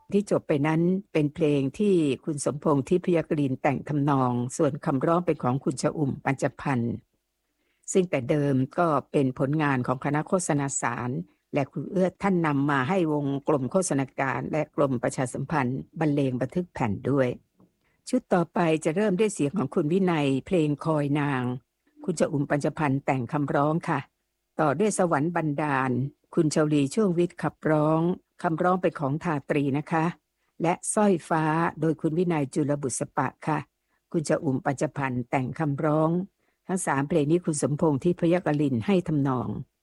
ที่จบไปนั้นเป็นเพลงที่คุณสมพงษ์ทิพยกลินแต่งทำนองส่วนคำร้องเป็นของคุณชอุ่มปัญจพรรณซึ่งแต่เดิมก็เป็นผลงานของคณะโฆษณาสารและครูเอื้อท่านนำมาให้วงกลุ่มโฆษณาการและกลุ่มประชาสัมพันธ์บรรเลงบันทึกแผ่นด้วยชุดต่อไปจะเริ่มด้วยเสียงของคุณวินัยเพลงคอยนางคุณชอุ่มปัญจพรรณแต่งคำร้องค่ะต่อด้วยสวรรค์บันดาลคุณชลีช่วงวิทย์ขับร้องคำร้องเป็นของทาตรีนะคะและสร้อยฟ้าโดยคุณวินัยจุลบุษปะค่ะคุณชอุ่มปัญจพรรณแต่งคำร้องทั้ง3เพลงนี้คุณสมพงษ์ทิพยกลินให้ทำนอง